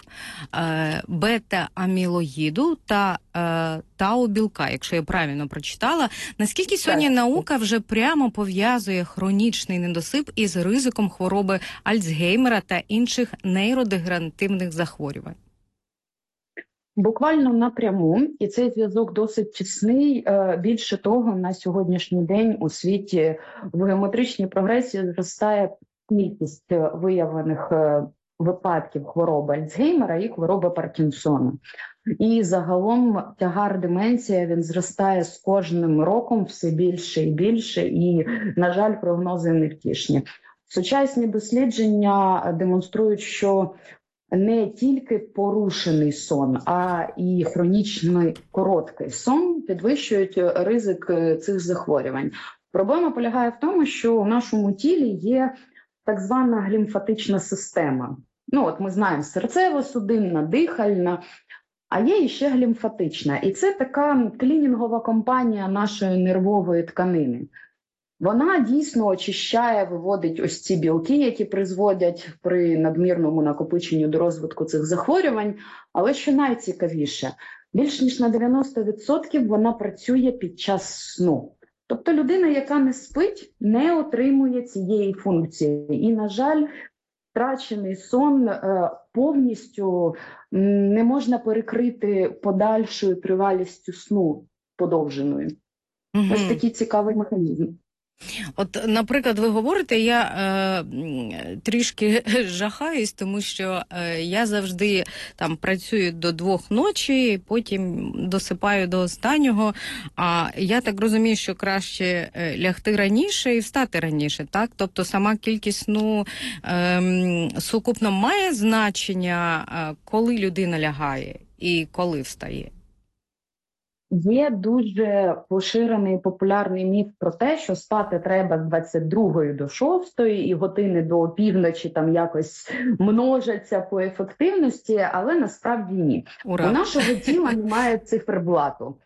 бета-амілоїду та тау-білка, якщо я правильно прочитала. Наскільки сьогодні наука вже прямо пов'язує хронічний недосип із ризиком хвороби Альцгеймера та інших нейродегенеративних захворювань? Буквально напряму, і цей зв'язок досить тісний. Більше того, на сьогоднішній день у світі в геометричній прогресії зростає кількість виявлених випадків хвороби Альцгеймера і хвороби Паркінсона. І загалом тягар деменція, він зростає з кожним роком все більше і більше, і, на жаль, прогнози невтішні. Сучасні дослідження демонструють, що не тільки порушений сон, а і хронічний короткий сон підвищують ризик цих захворювань. Проблема полягає в тому, що у нашому тілі є так звана глімфатична система. Ми знаємо серцево-судинна, дихальна, а є іще глімфатична. І це така клінінгова компанія нашої нервової тканини. Вона дійсно очищає, виводить ось ці білки, які призводять при надмірному накопиченню до розвитку цих захворювань. Але що найцікавіше, більш ніж на 90% вона працює під час сну. Тобто людина, яка не спить, не отримує цієї функції. І, на жаль, втрачений сон повністю не можна перекрити подальшою тривалістю сну подовженою. Ось такий цікавий механізм. От, наприклад, ви говорите, я трішки жахаюсь, тому що я завжди працюю до 2 ночі, потім досипаю до останнього. А я так розумію, що краще лягти раніше і встати раніше, так? Тобто сама кількість сну сукупно має значення, коли людина лягає і коли встає? Є дуже поширений і популярний міф про те, що спати треба з 22 до 6 і години до опівночі якось множаться по ефективності, але насправді ні. Ура. У нашого тіла немає циферблату.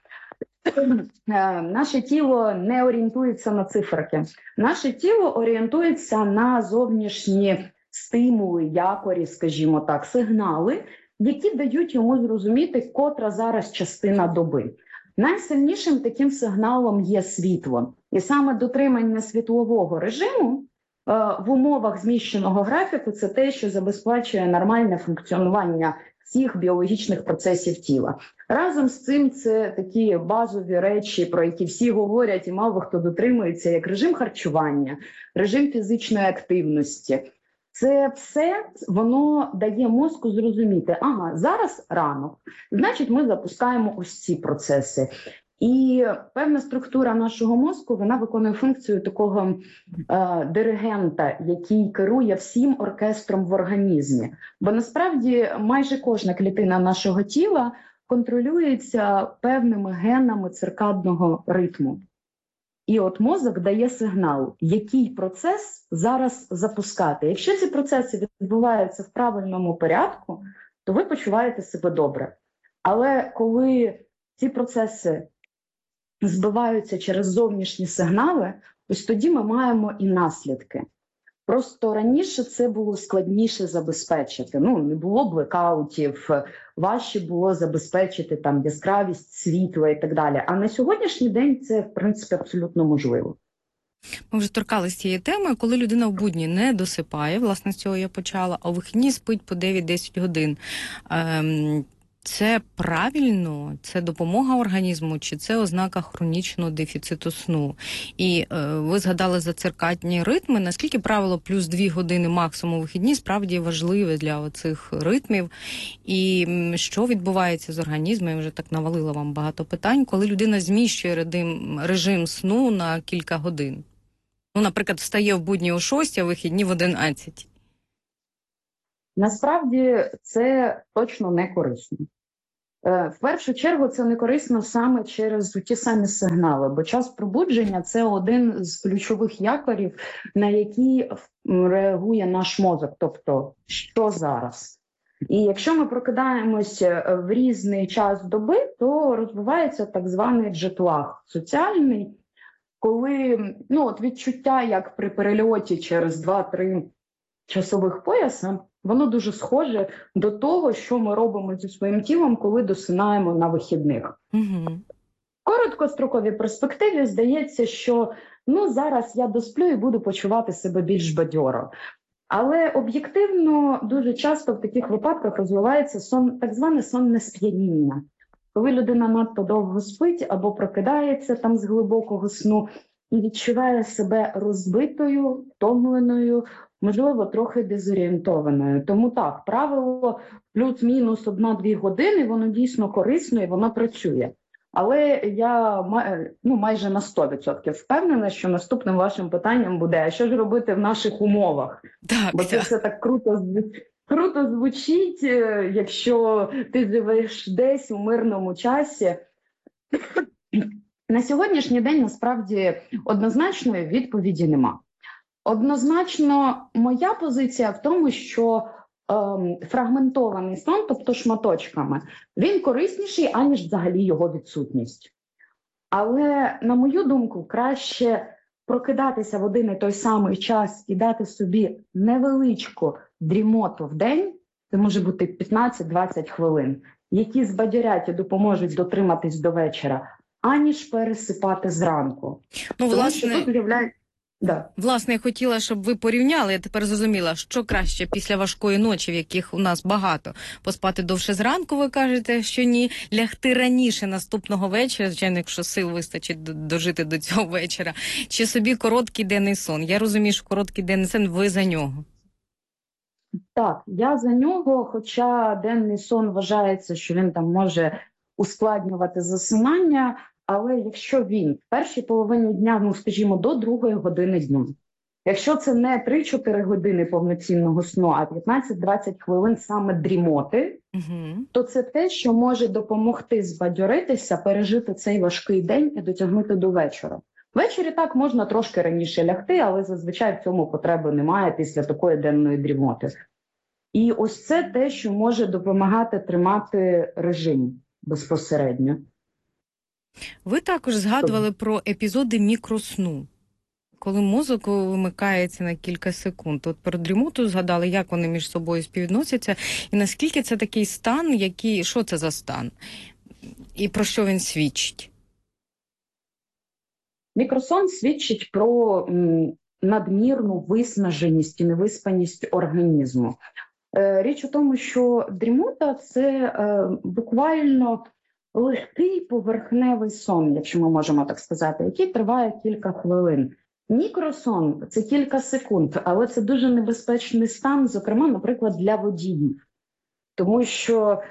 Наше тіло не орієнтується на циферки. Наше тіло орієнтується на зовнішні стимули, якорі, скажімо так, сигнали, які дають йому зрозуміти, котра зараз частина доби. Найсильнішим таким сигналом є світло. І саме дотримання світлового режиму в умовах зміщеного графіку – це те, що забезпечує нормальне функціонування всіх біологічних процесів тіла. Разом з цим це такі базові речі, про які всі говорять і мало хто дотримується, як режим харчування, режим фізичної активності. Це все, воно дає мозку зрозуміти, зараз ранок, значить ми запускаємо ось ці процеси. І певна структура нашого мозку, вона виконує функцію такого диригента, який керує всім оркестром в організмі. Бо насправді майже кожна клітина нашого тіла контролюється певними генами циркадного ритму. І от мозок дає сигнал, який процес зараз запускати. Якщо ці процеси відбуваються в правильному порядку, то ви почуваєте себе добре. Але коли ці процеси збиваються через зовнішні сигнали, ось тоді ми маємо і наслідки. Просто раніше це було складніше забезпечити. Ну, не було блекаутів, важче було забезпечити там яскравість світла і так далі. А на сьогоднішній день це, в принципі, абсолютно можливо. Ми вже торкались цієї теми, коли людина в будні не досипає, власне, з цього я почала, а у вихідні спить по 9-10 годин. Це правильно? Це допомога організму, чи це ознака хронічного дефіциту сну? І ви згадали за циркадні ритми. Наскільки правило плюс 2 години максимум у вихідні справді важливе для оцих ритмів? І що відбувається з організмом? Я вже так навалила вам багато питань, коли людина зміщує режим сну на кілька годин. Ну, наприклад, встає в будні о 6, а в вихідні в 11. Насправді це точно не корисно. В першу чергу це не корисно саме через ті самі сигнали, бо час пробудження – це один з ключових якорів, на які реагує наш мозок, тобто що зараз. І якщо ми прокидаємось в різний час доби, то розвивається так званий джетлаг соціальний, коли відчуття, як при перельоті через 2-3 часових пояса, воно дуже схоже до того, що ми робимо зі своїм тілом, коли досинаємо на вихідних. Угу. В короткостроковій перспективі здається, що зараз я досплю і буду почувати себе більш бадьоро. Але об'єктивно дуже часто в таких випадках розвивається так зване сонне сп'яніння. Коли людина надто довго спить або прокидається там з глибокого сну і відчуває себе розбитою, втомленою, можливо, трохи дезорієнтованою. Тому так, правило плюс-мінус 1-2 години, воно дійсно корисно і воно працює. Але я майже на 100% впевнена, що наступним вашим питанням буде, а що ж робити в наших умовах? Так, бо це все так круто звучить, якщо ти живеш десь у мирному часі. На сьогоднішній день, насправді, однозначної відповіді нема. Однозначно, моя позиція в тому, що фрагментований сон, тобто шматочками, він корисніший, аніж взагалі його відсутність. Але, на мою думку, краще прокидатися в один і той самий час і дати собі невеличку дрімоту в день, це може бути 15-20 хвилин, які збадьорять і допоможуть дотриматись до вечора, аніж пересипати зранку. Власне, я хотіла, щоб ви порівняли, я тепер зрозуміла, що краще після важкої ночі, в яких у нас багато, поспати довше зранку, ви кажете, що ні, лягти раніше наступного вечора, звичайно, якщо сил вистачить дожити до цього вечора, чи собі короткий денний сон. Я розумію, що короткий денний сон, ви за нього. Так, я за нього, хоча денний сон вважається, що він там може ускладнювати засинання, але якщо він в першій половині дня, скажімо, до 2 години дня, якщо це не 3-4 години повноцінного сну, а 15-20 хвилин саме дрімоти, то це те, що може допомогти збадьоритися, пережити цей важкий день і дотягнути до вечора. Ввечері так можна трошки раніше лягти, але зазвичай в цьому потреби немає після такої денної дрімоти. І ось це те, що може допомагати тримати режим безпосередньо. Ви також згадували про епізоди мікросну, коли мозок вимикається на кілька секунд. От про дрімоту згадали, як вони між собою співвідносяться, і наскільки це такий стан, що це за стан, і про що він свідчить? Мікросон свідчить про надмірну виснаженість і невиспаність організму. Річ у тому, що дрімота – це буквально легкий поверхневий сон, якщо ми можемо так сказати, який триває кілька хвилин. Мікросон – це кілька секунд, але це дуже небезпечний стан, зокрема, наприклад, для водіїв. Тому що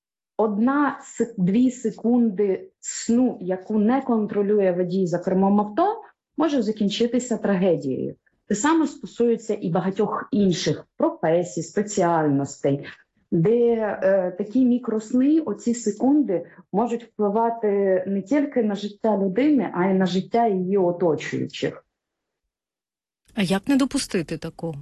1-2 секунди сну, яку не контролює водій за кермом авто, може закінчитися трагедією. Те саме стосується і багатьох інших професій, спеціальностей, де такі мікросни, оці секунди, можуть впливати не тільки на життя людини, а й на життя її оточуючих. А як не допустити такого?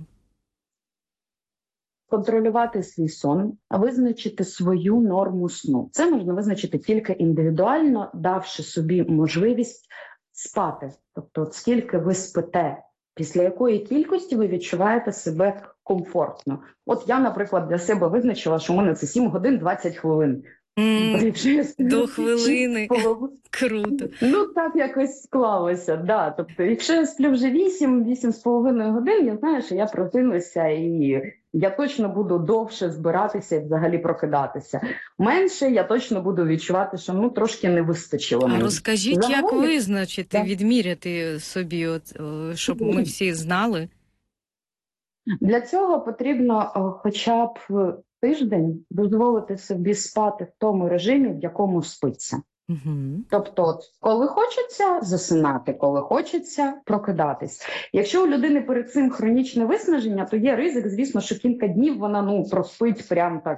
Контролювати свій сон, визначити свою норму сну. Це можна визначити тільки індивідуально, давши собі можливість спати. Тобто, от скільки ви спите, після якої кількості ви відчуваєте себе комфортно. От я, наприклад, для себе визначила, що в мене це 7 годин 20 хвилин. До хвилини. Круто. Ну, так якось склалося, да. Тобто, якщо я сплю вже 8-8,5 годин, я знаю, що я прокинуся і я точно буду довше збиратися і взагалі прокидатися. Менше я точно буду відчувати, що ну трошки не вистачило. А розкажіть, як визначити, відміряти собі, щоб ми всі знали? Для цього потрібно хоча б тиждень дозволити собі спати в тому режимі, в якому спиться. Тобто, от, коли хочеться засинати, коли хочеться прокидатись. Якщо у людини перед цим хронічне виснаження, то є ризик, звісно, що кілька днів вона проспить прям так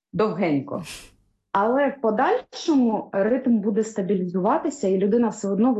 довгенько. Але в подальшому ритм буде стабілізуватися, і людина все одно